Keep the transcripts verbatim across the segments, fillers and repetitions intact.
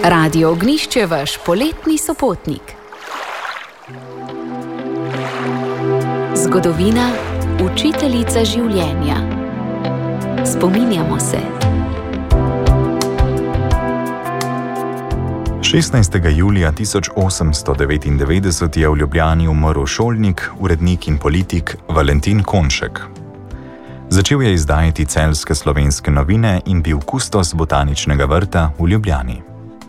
Radio Ognjišče, vaš poletni sopotnik. Zgodovina, učiteljica življenja. Spominjamo se. šestnajstega julija tisoč osemsto devetindevetdeset je v Ljubljani umrl šolnik, urednik in politik Valentin Konšek. Začel je izdajati celjske slovenske novine in bil kustos botaničnega vrta v Ljubljani.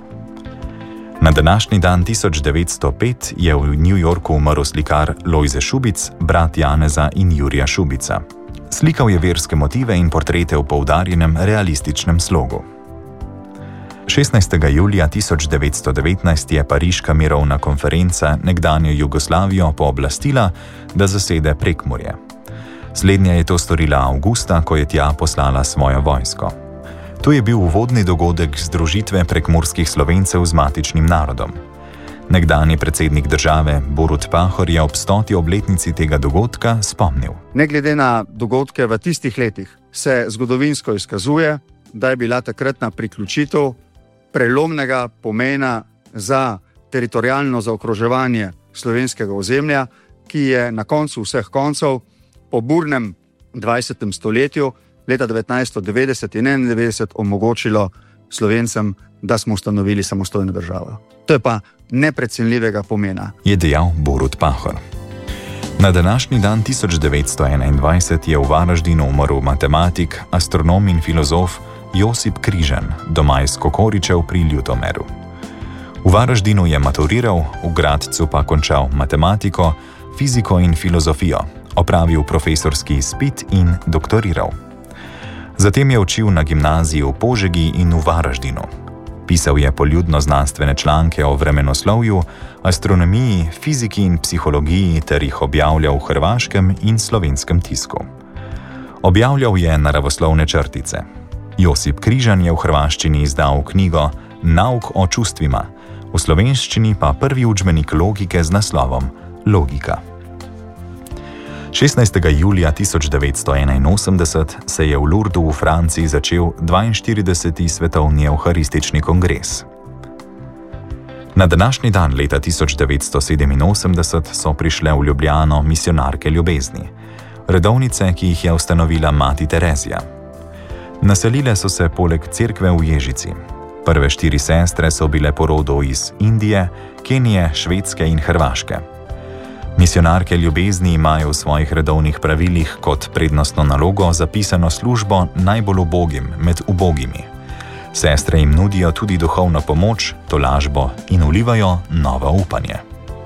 Na današnji dan tisoč devetsto pet je v New Yorku umrl slikar Lojze Šubic, brat Janeza in Jurija Šubica. Slikal je verske motive in portrete v poudarjenem realističnem slogu. šestnajstega julija tisoč devetsto devetnajst je pariška mirovna konferenca nekdanjo Jugoslavijo pooblastila, da zasede Prekmurje. Slednja je to storila avgusta, ko je tja poslala svojo vojsko. To je bil uvodni dogodek združitve prekmurskih Slovencev z matičnim narodom. Nekdanji predsednik države Borut Pahor je ob stoti obletnici tega dogodka spomnil. Ne glede na dogodke v tistih letih, se zgodovinsko izkazuje, da je bila takratna priključitev prelomnega pomena za teritorialno zaokroževanje slovenskega ozemlja, ki je na koncu vseh koncev po burnem dvajsetem stoletju leta devetnajststo devetdeset in enaindevetdeset omogočilo Slovencem, da smo ustanovili samostojno državo. To je pa neprecenljivega pomena, je dejal Borut Pahor. Na današnji dan tisoč devetsto enaindvajset je v Varaždinu umrl matematik, astronom in filozof Josip Križan, doma iz Kokoričev pri Ljutomeru. V Varaždinu je maturiral, v Gradcu pa končal matematiko, fiziko in filozofijo, opravil profesorski izpit in doktoriral. Zatem je učil na gimnaziji v Požegi in v Varaždinu. Pisal je poljudno-znanstvene članke o vremenoslovju, astronomiji, fiziki in psihologiji ter jih objavljal v hrvaškem in slovenskem tisku. Objavljal je naravoslovne črtice. Josip Križan je v hrvaščini izdal knjigo Nauk o čustvima, v slovenščini pa prvi učbenik logike z naslovom Logika. šestnajstega julija tisoč devetsto enainosemdeset se je v Lourdu v Franciji začel dvainštirideseti svetovni evharistični kongres. Na današnji dan leta tisoč devetsto sedeminosemdeset so prišle v Ljubljano misijonarke ljubezni, redovnice, ki jih je ustanovila mati Terezija. Naselile so se poleg cerkve v Ježici. Prve štiri sestre so bile po rodu iz Indije, Kenije, Švedske in Hrvaške. Misijonarke ljubezni imajo v svojih redovnih pravilih kot prednostno nalogo zapisano službo najbolj ubogim med ubogimi. Sestre jim nudijo tudi duhovno pomoč, tolažbo in vlivajo novo upanje.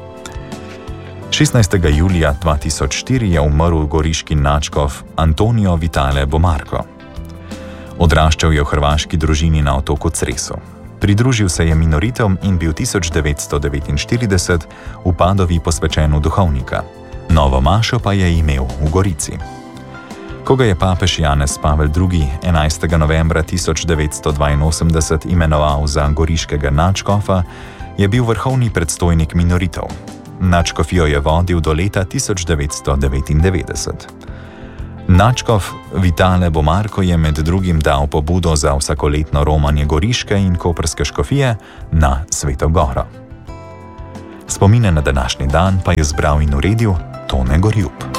šestnajstega julija dva tisoč štiri je umrl goriški nadškof Antonijo Vitale Bomarko. Odraščal je v hrvaški družini na otoku Cresu. Pridružil se je minoritom in bil tisoč devetsto devetinštirideset v Padovi posvečen v duhovnika. Novo mašo pa je imel v Gorici. Ko ga je papež Janez Pavel drugi. enajstega novembra tisoč devetsto dvainosemdeset imenoval za goriškega nadškofa, je bil vrhovni predstojnik minoritov. Nadškofijo je vodil do leta tisoč devetsto devetindevetdeset. Nadškof Vitale Bomarko je med drugim dal pobudo za vsakoletno romanje goriške in koprske škofije na Sveto Goro. Spomine na današnji dan pa je zbral in uredil Tone Gorjup.